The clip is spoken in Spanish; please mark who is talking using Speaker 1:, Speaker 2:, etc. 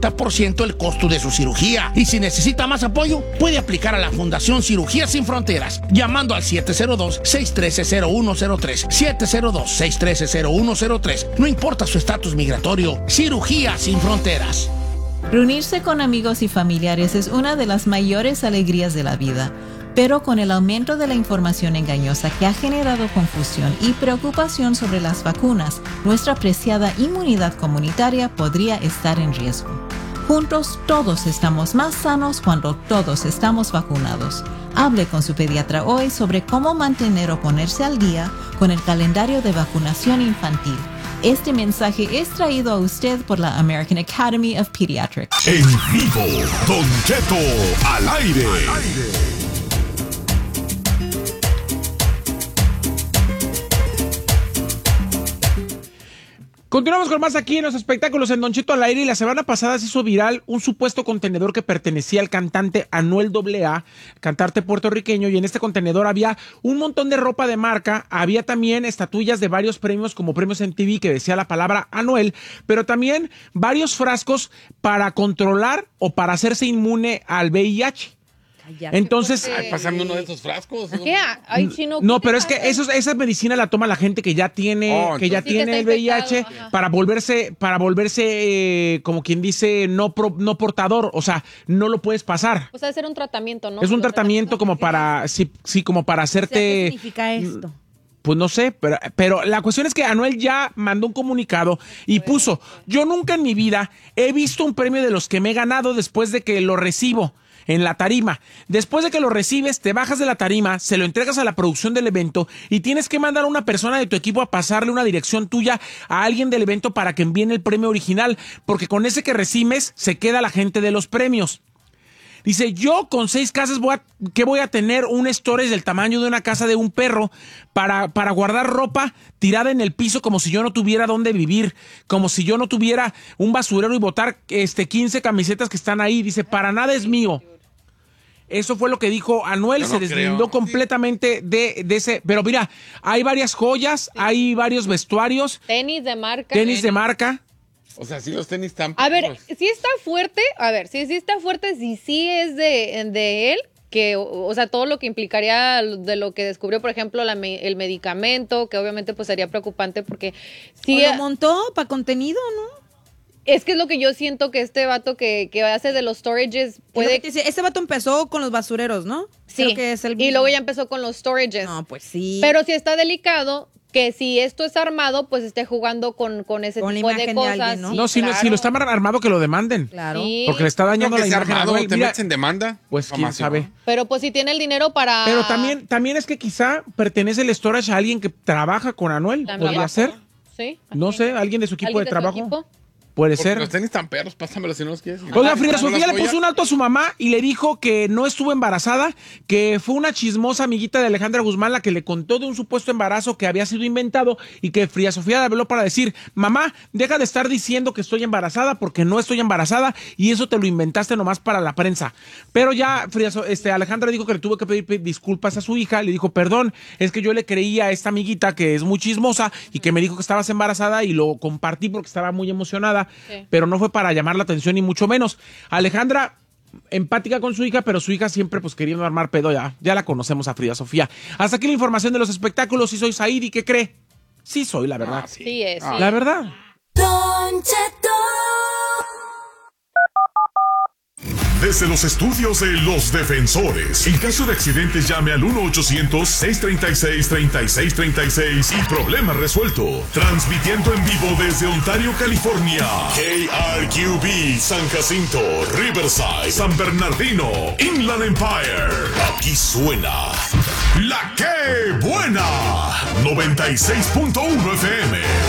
Speaker 1: 50% el costo de su cirugía. Y si necesita más apoyo, puede aplicar a la Fundación Cirugía Sin Fronteras, llamando al 702-613-0103. 702-613-0103. No importa su estatus migratorio, Cirugía Sin Fronteras.
Speaker 2: Reunirse con amigos y familiares es una de las mayores alegrías de la vida. Pero con el aumento de la información engañosa que ha generado confusión y preocupación sobre las vacunas, nuestra preciada inmunidad comunitaria podría estar en riesgo. Juntos todos estamos más sanos cuando todos estamos vacunados. Hable con su pediatra hoy sobre cómo mantener o ponerse al día con el calendario de vacunación infantil. Este mensaje es traído a usted por la American Academy of Pediatrics.
Speaker 3: En vivo, Don Cheto al aire.
Speaker 4: Continuamos con más aquí en los espectáculos en Don Cheto al aire, y la semana pasada se hizo viral un supuesto contenedor que pertenecía al cantante Anuel AA, cantante puertorriqueño, y en este contenedor había un montón de ropa de marca, había también estatuillas de varios premios como premios MTV que decía la palabra Anuel, pero también varios frascos para controlar o para hacerse inmune al VIH. Entonces,
Speaker 5: pásame uno de esos frascos.
Speaker 6: ¿Qué? Ay, chino,
Speaker 4: no, pero es que esa medicina la toma la gente que ya tiene, tiene el VIH para volverse, como quien dice, no portador, o sea, no lo puedes pasar.
Speaker 6: O sea, hacer un tratamiento, ¿no?
Speaker 4: Es un tratamiento como para, sí, como para hacerte.
Speaker 7: ¿Qué significa esto?
Speaker 4: Pues no sé, pero la cuestión es que Anuel ya mandó un comunicado y puso: yo nunca en mi vida he visto un premio de los que me he ganado después de que lo recibo en la tarima. Después de que lo recibes, te bajas de la tarima, se lo entregas a la producción del evento y tienes que mandar a una persona de tu equipo a pasarle una dirección tuya a alguien del evento para que envíen el premio original, porque con ese que recibes se queda la gente de los premios. Dice, yo con 6 casas voy a tener un storage del tamaño de una casa de un perro para guardar ropa tirada en el piso como si yo no tuviera dónde vivir, como si yo no tuviera un basurero y botar 15 camisetas que están ahí. Dice, para nada es mío. Eso fue lo que dijo Anuel, se deslindó completamente de ese. Pero mira, hay varias joyas, hay varios vestuarios.
Speaker 6: Tenis de marca.
Speaker 5: O sea, sí los tenis están...
Speaker 6: A ver, sí está fuerte, si sí es de él, que, o sea, todo lo que implicaría de lo que descubrió, por ejemplo, el medicamento, que obviamente pues sería preocupante porque...
Speaker 7: Sí, lo montó para contenido, ¿no?
Speaker 6: Es que es lo que yo siento que este vato que hace de los storages puede...
Speaker 7: Este vato empezó con los basureros, ¿no?
Speaker 6: Sí,
Speaker 7: creo que es el mismo.
Speaker 6: Y luego ya empezó con los storages.
Speaker 7: No, pues sí.
Speaker 6: Pero sí está delicado que si esto es armado, pues esté jugando con ese
Speaker 7: con
Speaker 6: tipo
Speaker 7: la
Speaker 6: de cosas.
Speaker 7: De alguien, ¿no?
Speaker 4: No, si lo está armado, que lo demanden.
Speaker 7: Claro.
Speaker 6: Sí.
Speaker 4: Porque le está dañando la imagen a Anuel.
Speaker 5: ¿Te metes en demanda?
Speaker 4: Pues quién sabe.
Speaker 6: Pero pues si tiene el dinero para...
Speaker 4: Pero también es que quizá pertenece el storage a alguien que trabaja con Anuel.
Speaker 6: ¿También?
Speaker 4: ¿Podría ser?
Speaker 6: Sí.
Speaker 4: No sé, alguien de su equipo de trabajo. Puede ser.
Speaker 5: Los tenis tan perros, pásamelos si no los quieres.
Speaker 4: Oiga, Frida Sofía le puso un alto a su mamá y le dijo que no estuvo embarazada, que fue una chismosa amiguita de Alejandra Guzmán la que le contó de un supuesto embarazo que había sido inventado, y que Frida Sofía le habló para decir, mamá, deja de estar diciendo que estoy embarazada porque no estoy embarazada y eso te lo inventaste nomás para la prensa. Pero ya Alejandra dijo que le tuvo que pedir disculpas a su hija, le dijo, perdón, es que yo le creía a esta amiguita que es muy chismosa y que me dijo que estabas embarazada y lo compartí porque estaba muy emocionada. Sí. Pero no fue para llamar la atención ni mucho menos. Alejandra, empática con su hija, pero su hija siempre pues queriendo armar pedo. Ya la conocemos a Frida Sofía. Hasta aquí la información de los espectáculos. Sí soy Said, ¿y qué cree? Sí soy, la verdad.
Speaker 6: Sí es. Sí.
Speaker 4: La verdad.
Speaker 3: Don Cheto. Desde los estudios de Los Defensores. En caso de accidentes, llame al 1-800-636-3636 y problema resuelto. Transmitiendo en vivo desde Ontario, California. KRQB, San Jacinto, Riverside, San Bernardino, Inland Empire. Aquí suena La Que Buena. 96.1 FM.